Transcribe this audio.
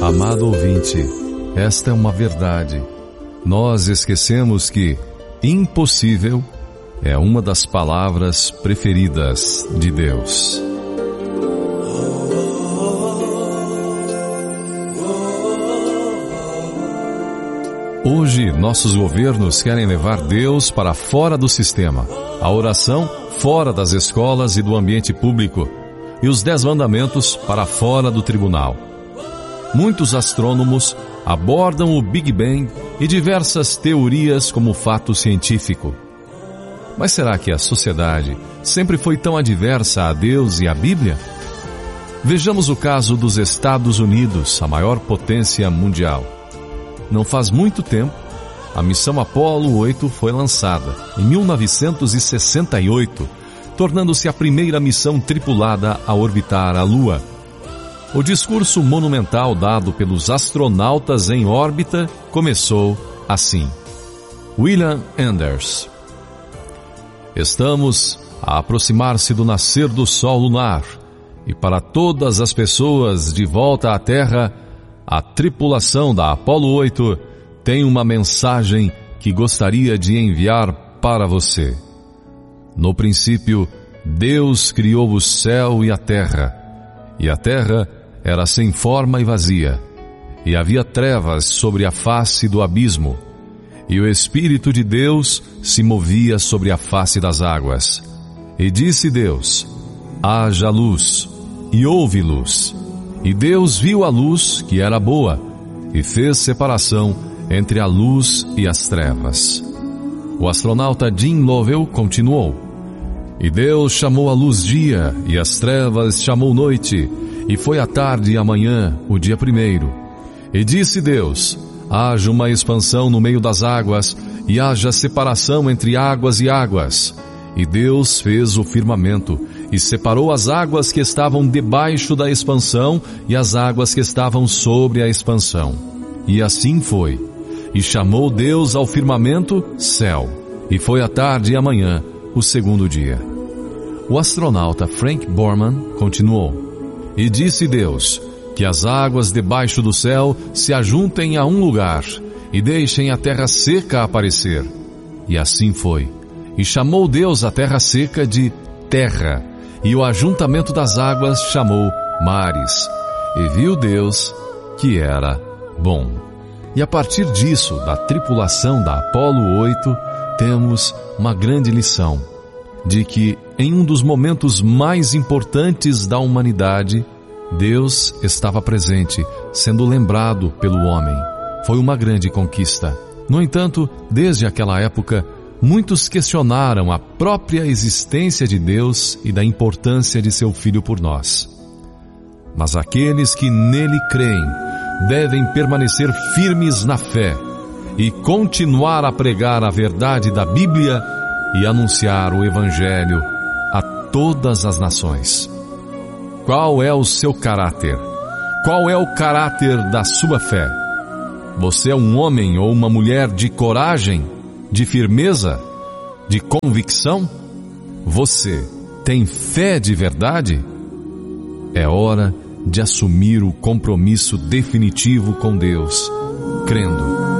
Amado ouvinte, esta é uma verdade. Nós esquecemos que impossível é uma das palavras preferidas de Deus. Hoje, nossos governos querem levar Deus para fora do sistema, a oração fora das escolas e do ambiente público, e os 10 mandamentos para fora do tribunal. Muitos astrônomos abordam o Big Bang e diversas teorias como fato científico. Mas será que a sociedade sempre foi tão adversa a Deus e à Bíblia? Vejamos o caso dos Estados Unidos, a maior potência mundial. Não faz muito tempo, a missão Apollo 8 foi lançada, em 1968, tornando-se a primeira missão tripulada a orbitar a Lua. O discurso monumental dado pelos astronautas em órbita começou assim. William Anders. Estamos a aproximar-se do nascer do Sol lunar, e para todas as pessoas de volta à Terra, a tripulação da Apollo 8 tem uma mensagem que gostaria de enviar para você. No princípio, Deus criou o céu e a terra era sem forma e vazia, e havia trevas sobre a face do abismo, e o Espírito de Deus se movia sobre a face das águas. E disse Deus: haja luz, e houve luz. E Deus viu a luz, que era boa, e fez separação entre a luz e as trevas. O astronauta Jim Lovell continuou: e Deus chamou a luz dia, e as trevas chamou noite, e foi a tarde e a manhã, o dia primeiro. E disse Deus: haja uma expansão no meio das águas, e haja separação entre águas e águas. E Deus fez o firmamento, e separou as águas que estavam debaixo da expansão e as águas que estavam sobre a expansão. E assim foi. E chamou Deus ao firmamento céu. E foi a tarde e a manhã, o segundo dia. O astronauta Frank Borman continuou: e disse Deus: que as águas debaixo do céu se ajuntem a um lugar, e deixem a terra seca aparecer. E assim foi. E chamou Deus a terra seca de terra, e o ajuntamento das águas chamou mares. E viu Deus que era bom. E a partir disso, da tripulação da Apollo 8, temos uma grande lição, de que em um dos momentos mais importantes da humanidade, Deus estava presente, sendo lembrado pelo homem. Foi uma grande conquista. No entanto, desde aquela época, muitos questionaram a própria existência de Deus e da importância de seu Filho por nós. Mas aqueles que nele creem devem permanecer firmes na fé e continuar a pregar a verdade da Bíblia e anunciar o Evangelho a todas as nações. Qual é o seu caráter? Qual é o caráter da sua fé? Você é um homem ou uma mulher de coragem, de firmeza, de convicção? Você tem fé de verdade? É hora de assumir o compromisso definitivo com Deus, crendo